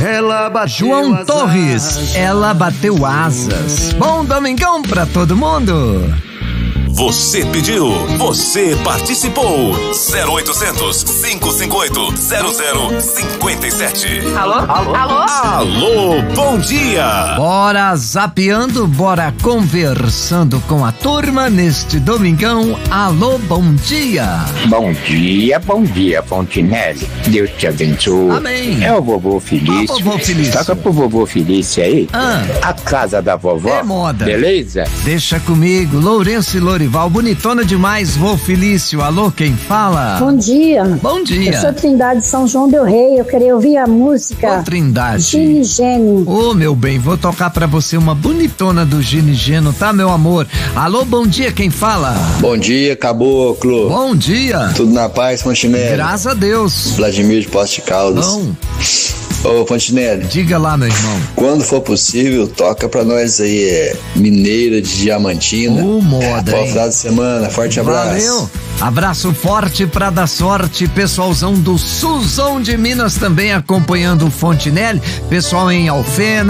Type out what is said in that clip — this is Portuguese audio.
João Torres, ela bateu asas. Bom domingão pra todo mundo. Você pediu, você participou. 0800 558 0057. Alô? Alô, bom dia. Bora zapeando, bora conversando com a turma neste domingão. Alô, bom dia. Bom dia, Fontinelli. Deus te abençoe. Amém. É o vovô Felício. Vovô Felício. Toca pro vovô Felício aí. A casa da vovó. É moda. Beleza? Deixa comigo, Lourenço e Lorival, bonitona demais, vô Felício. Alô, quem fala? Bom dia. Bom dia. Eu sou Trindade São João del Rei, eu queria ouvir a música Ô, Trindade. Gini Geno. Ô, meu bem, vou tocar pra você uma bonitona do Gini Geno, tá, meu amor? Alô, bom dia, quem fala? Bom dia, caboclo. Bom dia. Tudo na paz, Fontinelli? Graças a Deus. Vladimir de Poços de Caldas. Bom. Ô, Fontinelli. Diga lá, meu irmão. Quando for possível, toca pra nós aí, Mineira de Diamantina. Ô, moda, Bom hein? final de semana, forte abraço. Valeu. Abraço forte pra dar sorte, pessoalzão do Suzão de Minas também acompanhando o Fontinelli, pessoal em Alfena,